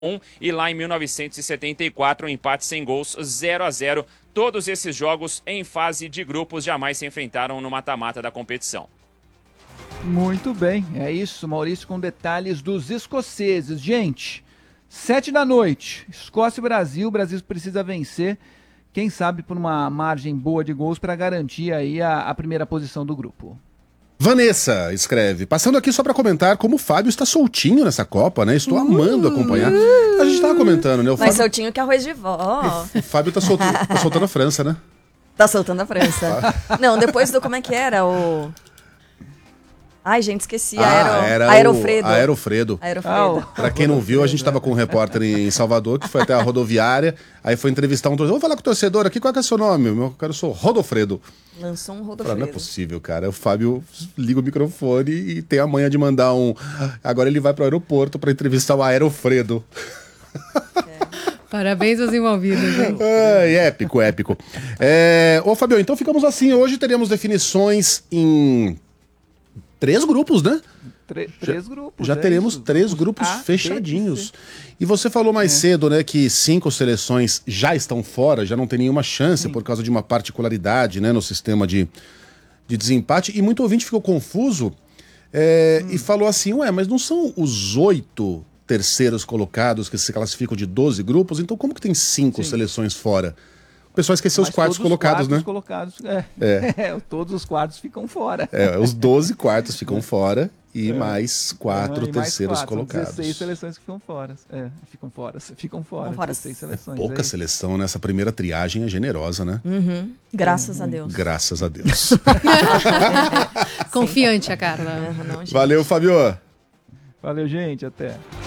e lá em 1974 um empate sem gols 0-0. Todos esses jogos em fase de grupos jamais se enfrentaram no mata-mata da competição. Muito bem, é isso, Maurício, com detalhes dos escoceses. Gente, 19h, Escócia e Brasil. O Brasil precisa vencer, quem sabe por uma margem boa de gols para garantir aí a primeira posição do grupo. Vanessa escreve, passando aqui só pra comentar como o Fábio está soltinho nessa Copa, né? Estou amando acompanhar. A gente tava comentando, né? O Mais Fábio, soltinho que arroz de vó. o Fábio tá soltando a França, né? Tá soltando a França. Não, depois do... Como é que era? Ai, gente, esqueci. Aerofredo. Aerofredo. Pra quem não viu, a gente tava com um repórter em Salvador que foi até a rodoviária, aí foi entrevistar um torcedor. Vou falar com o torcedor aqui, qual que é o seu nome? Eu sou Rodofredo. Lançou um Rodofredo. Falei, não é possível, cara. O Fábio liga o microfone e tem a manha de mandar um... Agora ele vai pro aeroporto pra entrevistar o Aerofredo. Parabéns aos envolvidos, hein? Épico, épico. Ô, Fábio, então ficamos assim. Hoje teremos definições em 3 grupos, né? Três grupos. Já teremos isso. 3 grupos fechadinhos. E você falou mais cedo, né, que 5 seleções já estão fora, já não tem nenhuma chance por causa de uma particularidade, né, no sistema de desempate. E muito ouvinte ficou confuso e falou assim, mas não são os 8 terceiros colocados que se classificam de 12 grupos? Então como que tem 5 seleções fora? O pessoal esqueceu os quartos colocados, né? Todos os quartos ficam fora. Os 12 quartos ficam fora e mais 4 terceiros colocados. 16 seleções que ficam fora. Ficam fora. 16 seleções. Pouca seleção nessa primeira triagem é generosa, né? Uhum. Graças a Deus. Graças a Deus. Confiante a Carla. Valeu, Fábio. Valeu, gente. Até.